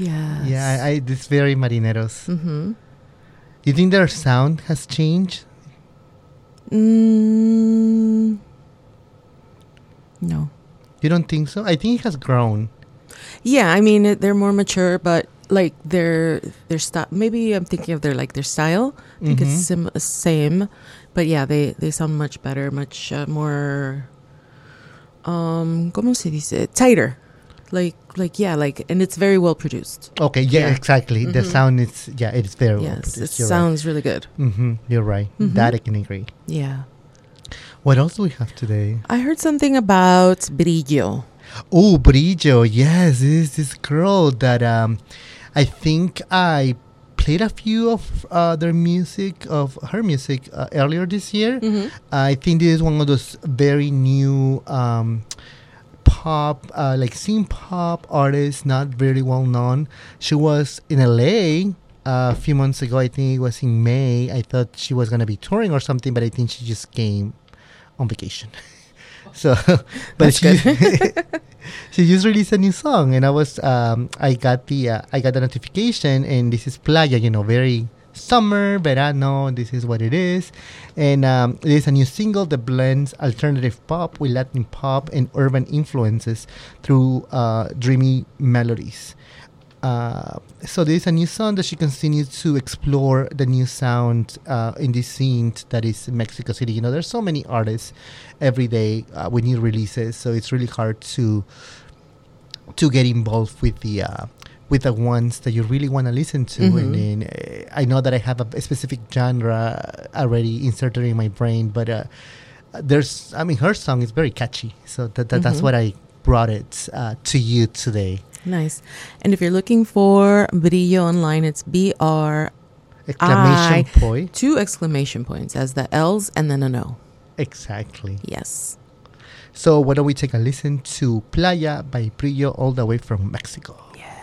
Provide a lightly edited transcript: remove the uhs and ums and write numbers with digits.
Yes. Yeah, this very marineros. Mm-hmm. You think their sound has changed? No. You don't think so? I think it has grown. Yeah, I mean they're more mature, but like their style. Maybe I'm thinking of their style. I think it's same, but yeah, they sound much better, much more. ¿Cómo se dice? Tighter. And it's very well produced. Okay, yeah. Exactly. The sound is, it's very well Yes, produced. it sounds really good. You're right. That I can agree. Yeah. What else do we have today? I heard something about Brillo. Oh, Brillo. Yes, this girl that I think I played a few of her music earlier this year. I think this is one of those very new pop, like synth pop artists, not very well known. She was in LA a few months ago. I think it was in May. I thought she was gonna be touring or something, but I think she just came on vacation. So, but she just released a new song, and I got the notification, and this is Playa, very summer, verano. This is what it is, and it is a new single that blends alternative pop with Latin pop and urban influences through dreamy melodies. So there is a new song that she continues to explore the new sound in this scene that is Mexico City. There's so many artists every day with new releases, so it's really hard to get involved with the ones that you really want to listen to. And then I know that I have a specific genre already inserted in my brain, but her song is very catchy, so that's what I brought it to you today. Nice. And if you're looking for Brillo online, it's BR exclamation point. 2 exclamation points as the L's and then an O. Exactly. Yes. So why don't we take a listen to Playa by Brillo all the way from Mexico? Yeah.